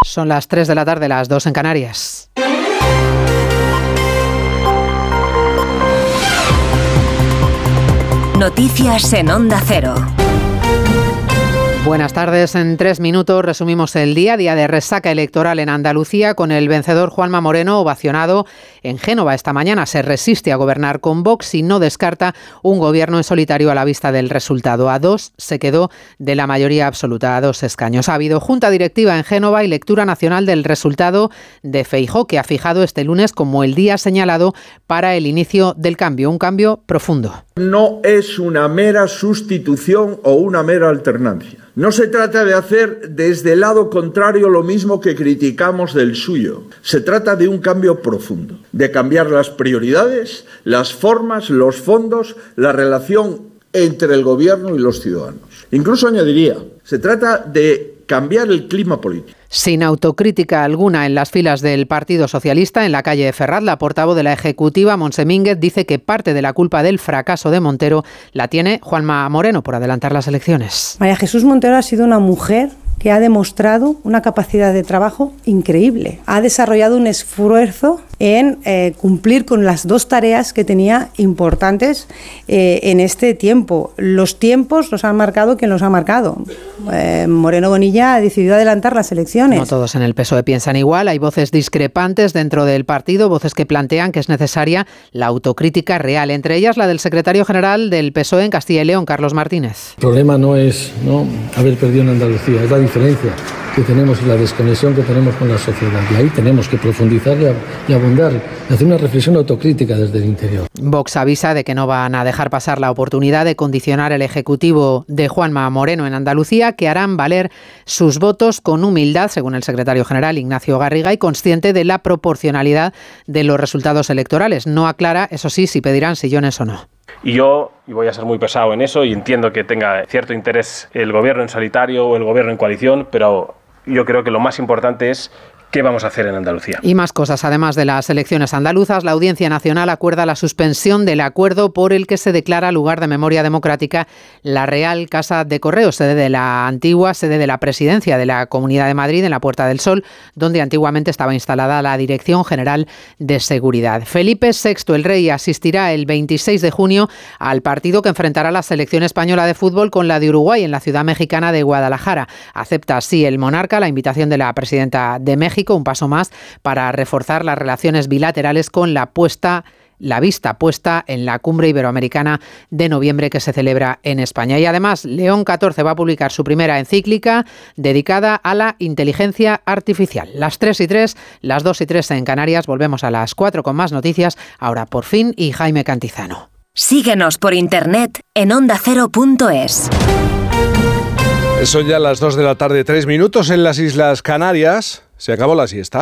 Son las 3 de la tarde, las 2 en Canarias. Noticias en Onda Cero. Buenas tardes. En 3 minutos resumimos el día de resaca electoral en Andalucía, con el vencedor Juanma Moreno ovacionado en Génova esta mañana. Se resiste a gobernar con Vox y no descarta un gobierno en solitario a la vista del resultado. A 2 se quedó de la mayoría absoluta, a 2 escaños. Ha habido junta directiva en Génova y lectura nacional del resultado de Feijóo, que ha fijado este lunes como el día señalado para el inicio del cambio, un cambio profundo. No es una mera sustitución o una mera alternancia. No se trata de hacer desde el lado contrario lo mismo que criticamos del suyo. Se trata de un cambio profundo, de cambiar las prioridades, las formas, los fondos, la relación entre el gobierno y los ciudadanos. Incluso añadiría, se trata de cambiar el clima político. Sin autocrítica alguna en las filas del Partido Socialista, en la calle de Ferraz, la portavoz de la Ejecutiva, Montse Mínguez, dice que parte de la culpa del fracaso de Montero la tiene Juanma Moreno por adelantar las elecciones. María Jesús Montero ha sido una mujer que ha demostrado una capacidad de trabajo increíble. Ha desarrollado un esfuerzo en cumplir con las 2 tareas que tenía importantes en este tiempo. Los tiempos los han marcado quien los ha marcado. Moreno Bonilla ha decidido adelantar las elecciones. No todos en el PSOE piensan igual. Hay voces discrepantes dentro del partido, voces que plantean que es necesaria la autocrítica real. Entre ellas la del secretario general del PSOE en Castilla y León, Carlos Martínez. El problema no es haber perdido en Andalucía, es la diferencia que tenemos y la desconexión que tenemos con la sociedad. Y ahí tenemos que profundizar y abundar, y hacer una reflexión autocrítica desde el interior. Vox avisa de que no van a dejar pasar la oportunidad de condicionar el ejecutivo de Juanma Moreno en Andalucía, que harán valer sus votos con humildad, según el secretario general Ignacio Garriga, y consciente de la proporcionalidad de los resultados electorales. No aclara, eso sí, si pedirán sillones o no. Y voy a ser muy pesado en eso, y entiendo que tenga cierto interés el gobierno en solitario o el gobierno en coalición, pero yo creo que lo más importante es ¿qué vamos a hacer en Andalucía? Y más cosas. Además de las elecciones andaluzas, la Audiencia Nacional acuerda la suspensión del acuerdo por el que se declara lugar de memoria democrática la Real Casa de Correos, sede de la antigua sede de la Presidencia de la Comunidad de Madrid, en la Puerta del Sol, donde antiguamente estaba instalada la Dirección General de Seguridad. Felipe VI, el rey, asistirá el 26 de junio al partido que enfrentará la selección española de fútbol con la de Uruguay en la ciudad mexicana de Guadalajara. Acepta así el monarca la invitación de la presidenta de México, un paso más para reforzar las relaciones bilaterales con la vista puesta en la cumbre iberoamericana de noviembre que se celebra en España. Y además, León XIV va a publicar su primera encíclica dedicada a la inteligencia artificial. Las 3:03, las 2:03 en Canarias. Volvemos a las 4 con más noticias. Ahora por fin y Jaime Cantizano. Síguenos por internet en ondacero.es. Son ya las 2 de la tarde, 3 minutos en las Islas Canarias. Se acabó la siesta.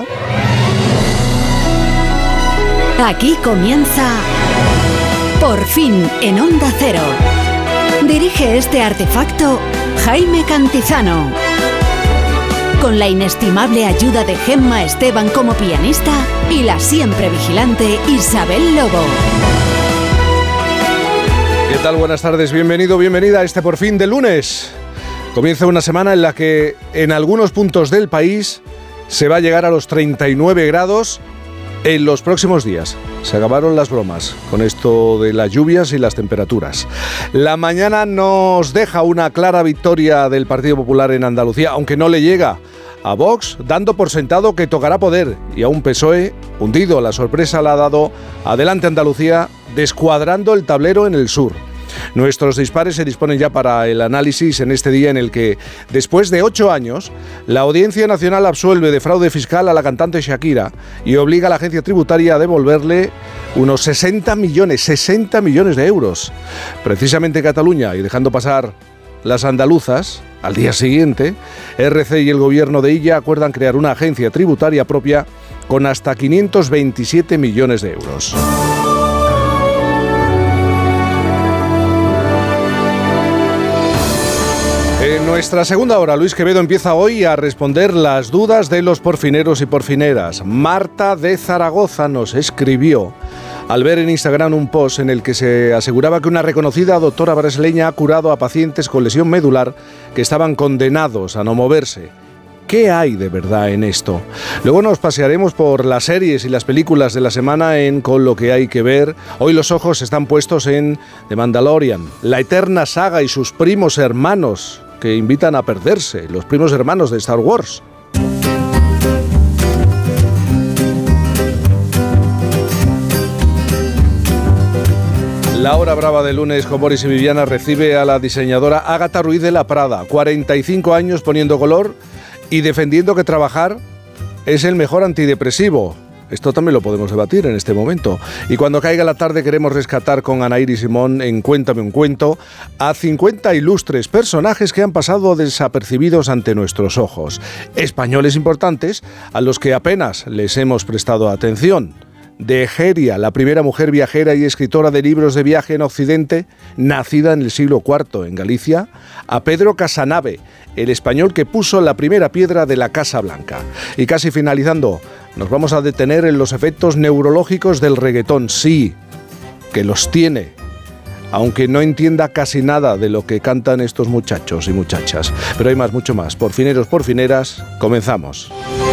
Aquí comienza Por fin en Onda Cero. Dirige este artefacto Jaime Cantizano. Con la inestimable ayuda de Gemma Esteban como pianista y la siempre vigilante Isabel Lobo. ¿Qué tal? Buenas tardes, bienvenido, bienvenida a este Por fin de lunes. Comienza una semana en la que en algunos puntos del país se va a llegar a los 39 grados en los próximos días. Se acabaron las bromas con esto de las lluvias y las temperaturas. La mañana nos deja una clara victoria del Partido Popular en Andalucía, aunque no le llega a Vox, dando por sentado que tocará poder, y a un PSOE hundido. La sorpresa la ha dado Adelante Andalucía, descuadrando el tablero en el sur. Nuestros dispares se disponen ya para el análisis en este día en el que, después de 8 años, la Audiencia Nacional absuelve de fraude fiscal a la cantante Shakira y obliga a la agencia tributaria a devolverle unos 60 millones de euros. Precisamente Cataluña, y dejando pasar las andaluzas, al día siguiente, RC y el gobierno de Illa acuerdan crear una agencia tributaria propia con hasta 527 millones de euros. En nuestra segunda hora, Luis Quevedo empieza hoy a responder las dudas de los porfineros y porfineras. Marta de Zaragoza nos escribió al ver en Instagram un post en el que se aseguraba que una reconocida doctora brasileña ha curado a pacientes con lesión medular que estaban condenados a no moverse. ¿Qué hay de verdad en esto? Luego nos pasearemos por las series y las películas de la semana Con lo que hay que ver. Hoy los ojos están puestos en The Mandalorian, la eterna saga y sus primos hermanos que invitan a perderse, los primos hermanos de Star Wars. La hora brava de lunes con Boris y Viviana recibe a la diseñadora Ágata Ruiz de la Prada, 45 años poniendo color y defendiendo que trabajar es el mejor antidepresivo. Esto también lo podemos debatir en este momento. Y cuando caiga la tarde queremos rescatar con Anaíri Simón en Cuéntame un cuento a 50 ilustres personajes que han pasado desapercibidos ante nuestros ojos. Españoles importantes a los que apenas les hemos prestado atención. De Egeria, la primera mujer viajera y escritora de libros de viaje en Occidente, nacida en el siglo IV en Galicia, a Pedro Casanave, el español que puso la primera piedra de la Casa Blanca. Y casi finalizando, nos vamos a detener en los efectos neurológicos del reggaetón. Sí, que los tiene, aunque no entienda casi nada de lo que cantan estos muchachos y muchachas. Pero hay más, mucho más. Por fineros, por fineras, comenzamos.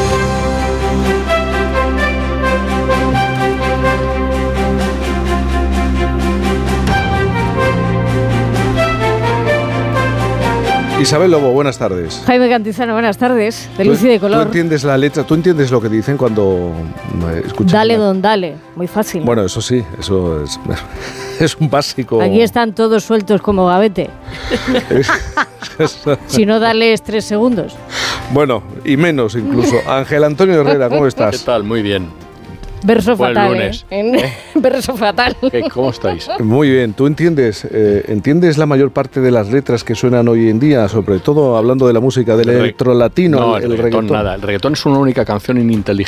Isabel Lobo, buenas tardes. Jaime Cantizano, buenas tardes. De luz y de color. ¿Tú entiendes la letra? ¿Tú entiendes lo que dicen cuando escuchas? Dale, don, dale. Muy fácil. Bueno, eso sí, eso es un básico. Aquí están todos sueltos como gavete. Si no, dales 3 segundos. Bueno, y menos incluso. Ángel Antonio Herrera, ¿cómo estás? ¿Qué tal? Muy bien. Verso Buen fatal, lunes. Verso fatal. ¿Cómo estáis? Muy bien. ¿Tú entiendes la mayor parte de las letras que suenan hoy en día? Sobre todo hablando de la música, del electrolatino, No, el reggaetón nada. El reggaetón es una única canción ininteligible